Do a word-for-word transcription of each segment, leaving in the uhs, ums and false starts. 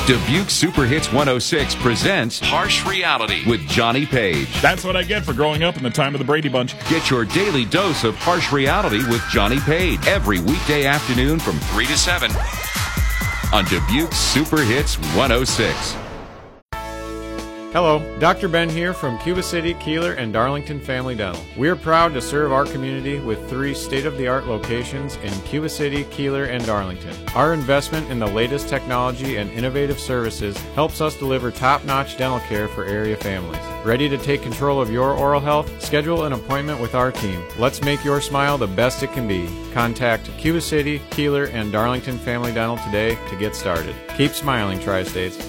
Dubuque Super Hits one oh six presents Harsh Reality with Johnny Page. That's what I get for growing up in the time of the Brady Bunch. Get your daily dose of Harsh Reality with Johnny Page every weekday afternoon from three to seven on Dubuque Super Hits one oh six. Hello, Doctor Ben here from Cuba City, Keeler, and Darlington Family Dental. We are proud to serve our community with three state-of-the-art locations in Cuba City, Keeler, and Darlington. Our investment in the latest technology and innovative services helps us deliver top-notch dental care for area families. Ready to take control of your oral health? Schedule an appointment with our team. Let's make your smile the best it can be. Contact Cuba City, Keeler, and Darlington Family Dental today to get started. Keep smiling, Tri-States.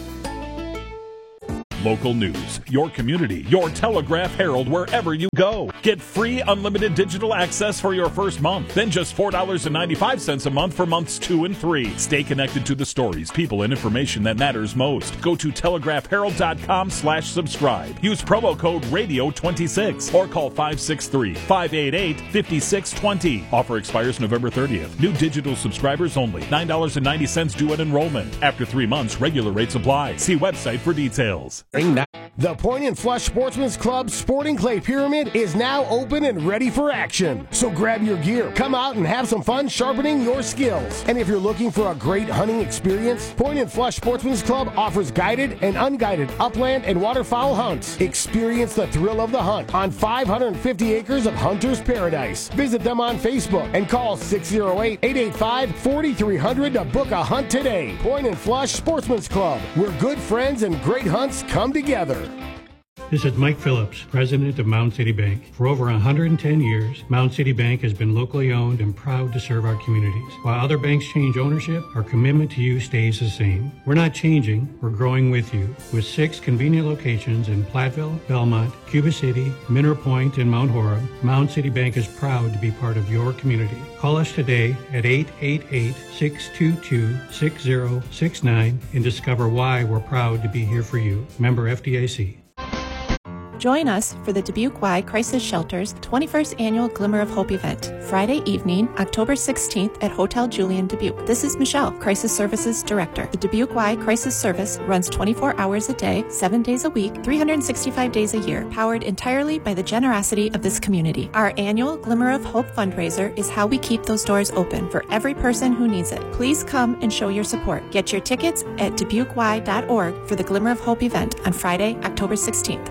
Local news, your community, your Telegraph Herald, wherever you go. Get free unlimited digital access for your first month. Then just four dollars and ninety-five cents a month for months two and three. Stay connected to the stories, people, and information that matters most. Go to telegraph herald dot com slash subscribe. Use promo code radio twenty-six or call five six three, five eight eight, five six two zero. Offer expires November thirtieth. New digital subscribers only. nine dollars and ninety cents due at enrollment. After three months, regular rates apply. See website for details. The Point and Flush Sportsman's Club Sporting Clay Pyramid is now open and ready for action. So grab your gear, come out and have some fun sharpening your skills. And if you're looking for a great hunting experience, Point and Flush Sportsman's Club offers guided and unguided upland and waterfowl hunts. Experience the thrill of the hunt on five hundred fifty acres of hunter's paradise. Visit them on Facebook and call six oh eight, eight eight five, four three zero zero to book a hunt today. Point and Flush Sportsman's Club, where good friends and great hunts come together. This is Mike Phillips, president of Mound City Bank. For over one hundred ten years, Mound City Bank has been locally owned and proud to serve our communities. While other banks change ownership, our commitment to you stays the same. We're not changing, we're growing with you. With six convenient locations in Platteville, Belmont, Cuba City, Mineral Point, and Mount Horeb, Mound City Bank is proud to be part of your community. Call us today at eight eight eight, six two two, six zero six nine and discover why we're proud to be here for you. Member F D I C. Join us for the Dubuque Y Crisis Shelter's twenty-first Annual Glimmer of Hope event, Friday evening, October sixteenth at Hotel Julian, Dubuque. This is Michelle, Crisis Services Director. The Dubuque Y Crisis Service runs twenty-four hours a day, seven days a week, three hundred sixty-five days a year, powered entirely by the generosity of this community. Our annual Glimmer of Hope fundraiser is how we keep those doors open for every person who needs it. Please come and show your support. Get your tickets at dubuque y dot org for the Glimmer of Hope event on Friday, October sixteenth.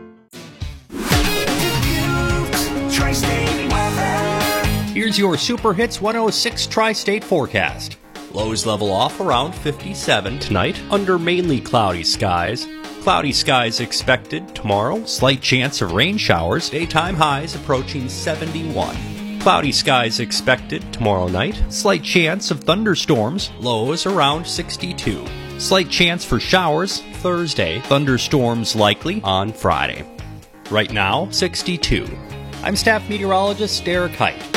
Here's your Super Hits one oh six Tri-State forecast. Lows level off around fifty-seven tonight under mainly cloudy skies. Cloudy skies expected tomorrow. Slight chance of rain showers. Daytime highs approaching seventy-one. Cloudy skies expected tomorrow night. Slight chance of thunderstorms. Lows around sixty-two. Slight chance for showers Thursday. Thunderstorms likely on Friday. Right now, sixty-two. I'm staff meteorologist Derek Height.